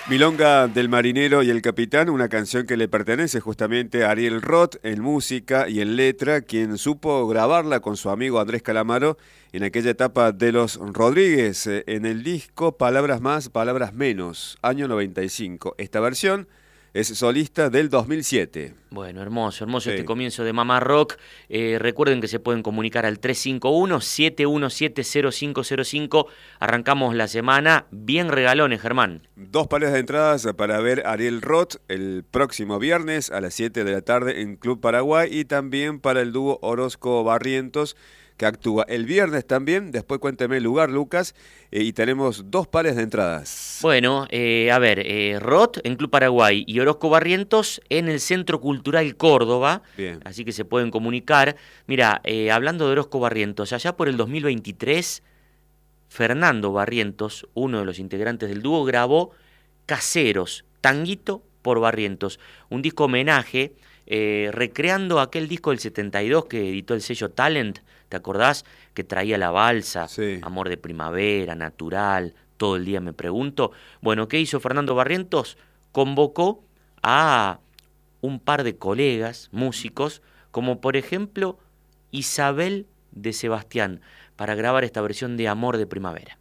Milonga del Marinero y el Capitán, una canción que le pertenece justamente a Ariel Roth en música y en letra, quien supo grabarla con su amigo Andrés Calamaro en aquella etapa de los Rodríguez, en el disco Palabras Más, Palabras Menos, año 95. Esta versión es solista del 2007. Bueno, hermoso, hermoso este Sí. comienzo de Mamá Rock. Recuerden que se pueden comunicar al 351-717-0505. Arrancamos la semana bien regalones, Germán. 2 pares de entradas para ver a Ariel Roth el próximo viernes a las 7 de la tarde en Club Paraguay y también para el dúo Orozco Barrientos que actúa el viernes también. Después cuénteme el lugar, Lucas, y tenemos 2 pares de entradas. Bueno, Roth en Club Paraguay y Orozco Barrientos en el Centro Cultural Córdoba. Bien. Así que se pueden comunicar. Mira, hablando de Orozco Barrientos, allá por el 2023, Fernando Barrientos, uno de los integrantes del dúo, grabó Caseros, Tanguito por Barrientos, un disco homenaje recreando aquel disco del 72 que editó el sello Talent, ¿te acordás? Que traía La Balsa, Sí. Amor de Primavera, Natural, Todo el Día Me Pregunto. Bueno, ¿qué hizo Fernando Barrientos? Convocó a un par de colegas, músicos, como por ejemplo Isabel de Sebastián, para grabar esta versión de Amor de Primavera.